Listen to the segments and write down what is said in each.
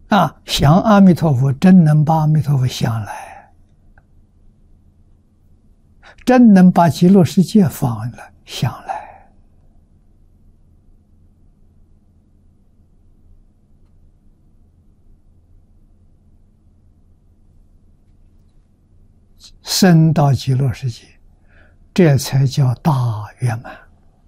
想阿弥陀佛，真能把阿弥陀佛想来，真能把极乐世界放了想来。升到极乐世界，这才叫大圆满。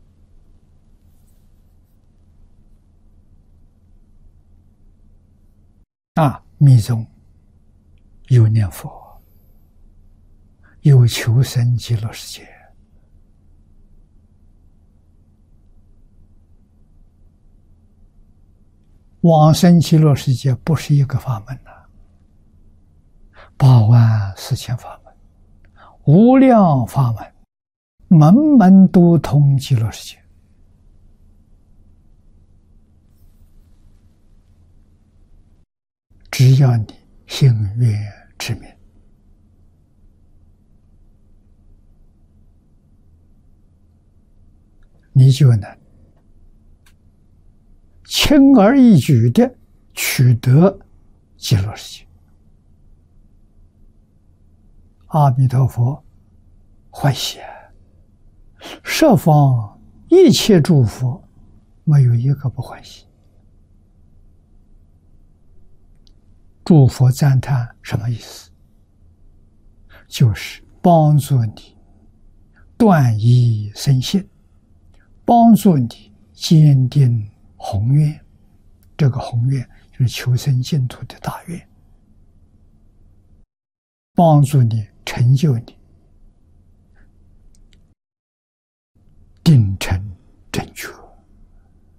密宗有念佛，有求生极乐世界。往生极乐世界不是一个法门84000法门，无量法门，门门都通极乐世界。只要你心愿持名，你就能轻而易举的取得极乐世界。阿弥陀佛欢喜，十方一切诸佛没有一个不欢喜。诸佛赞叹什么意思？就是帮助你断疑生信，帮助你坚定宏愿。这个宏愿就是求生净土的大愿，帮助你成就你定成